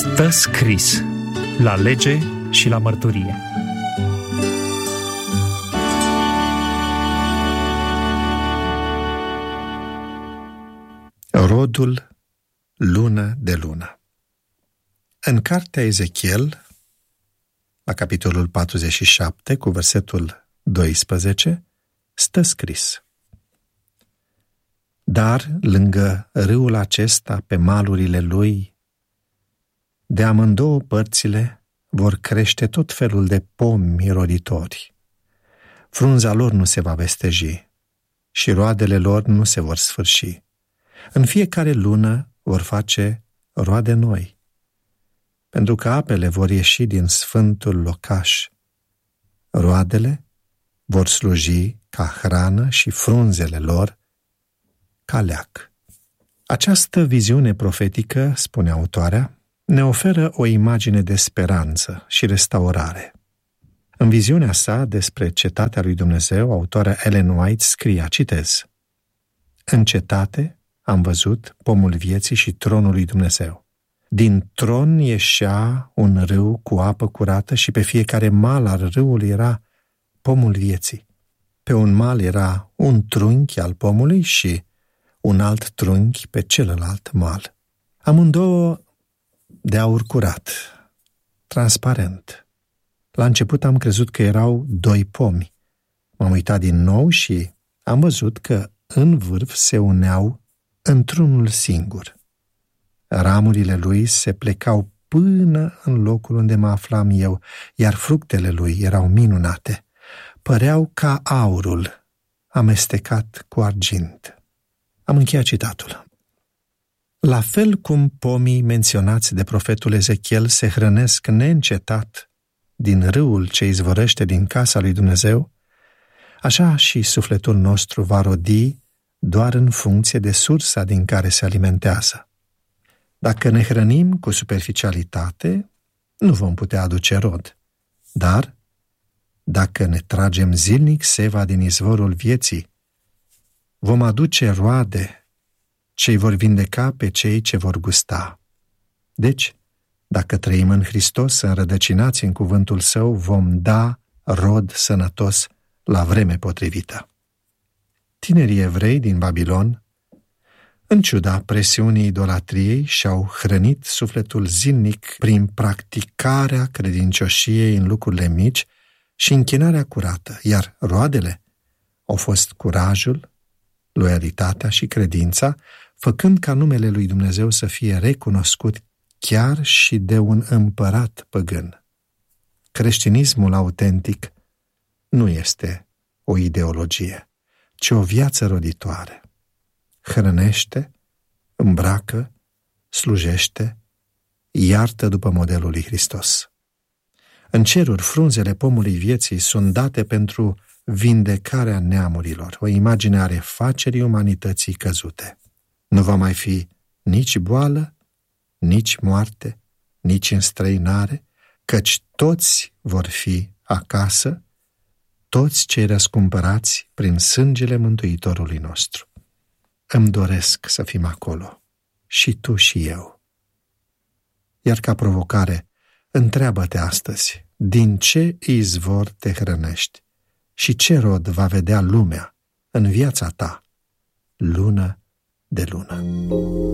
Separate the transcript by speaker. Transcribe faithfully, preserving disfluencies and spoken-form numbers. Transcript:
Speaker 1: Stă scris la lege și la mărturie.
Speaker 2: Rodul lună de lună. În cartea Ezechiel, la capitolul patruzeci și șapte, cu versetul doisprezece, stă scris: Dar lângă râul acesta, pe malurile lui, de amândouă părțile vor crește tot felul de pomi roditori. Frunza lor nu se va vesteji și roadele lor nu se vor sfârși. În fiecare lună vor face roade noi, pentru că apele vor ieși din sfântul locaș. Roadele vor sluji ca hrană și frunzele lor ca leac. Această viziune profetică, spune autoarea, ne oferă o imagine de speranță și restaurare. În viziunea sa despre cetatea lui Dumnezeu, autoarea Ellen White scria, citez: În cetate am văzut pomul vieții și tronul lui Dumnezeu. Din tron ieșea un râu cu apă curată și pe fiecare mal al râului era pomul vieții. Pe un mal era un trunchi al pomului și un alt trunchi pe celălalt mal. Amândouă de aur curat, transparent. La început am crezut că erau doi pomi. M-am uitat din nou și am văzut că în vârf se uneau într-unul singur. Ramurile lui se plecau până în locul unde mă aflam eu, iar fructele lui erau minunate. Păreau ca aurul amestecat cu argint. Am încheiat citatul. La fel cum pomii menționați de profetul Ezechiel se hrănesc neîncetat din râul ce izvorăște din casa lui Dumnezeu, așa și sufletul nostru va rodi doar în funcție de sursa din care se alimentează. Dacă ne hrănim cu superficialitate, nu vom putea aduce rod. Dar, dacă ne tragem zilnic seva din izvorul vieții, vom aduce roade ce vor vindeca pe cei ce vor gusta. Deci, dacă trăim în Hristos, înrădăcinați în cuvântul Său, vom da rod sănătos la vreme potrivită. Tinerii evrei din Babilon, în ciuda presiunii idolatriei, și-au hrănit sufletul zilnic prin practicarea credincioșiei în lucrurile mici și închinarea curată, iar roadele au fost curajul, loialitatea și credința, făcând ca numele lui Dumnezeu să fie recunoscut chiar și de un împărat păgân. Creștinismul autentic nu este o ideologie, ci o viață roditoare. Hrănește, îmbracă, slujește, iartă după modelul lui Hristos. În ceruri, frunzele pomului vieții sunt date pentru vindecarea neamurilor, o imagine a refacerii umanității căzute. Nu va mai fi nici boală, nici moarte, nici înstrăinare, căci toți vor fi acasă, toți cei răscumpărați prin sângele Mântuitorului nostru. Îmi doresc să fim acolo, și tu și eu. Iar ca provocare, întreabă-te astăzi, din ce izvor te hrănești și ce rod va vedea lumea în viața ta, lună de lună.